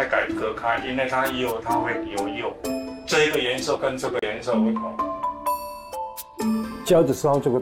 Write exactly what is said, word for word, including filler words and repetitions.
它改隔开，因为它釉它会有釉，这一个颜色跟这个颜色不同。 胶的烧这个